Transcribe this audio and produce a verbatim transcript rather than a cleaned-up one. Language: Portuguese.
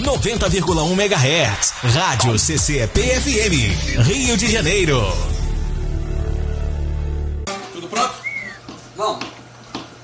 noventa vírgula um megahertz. Rádio C C P F M, Rio de Janeiro. Tudo pronto? Vamos.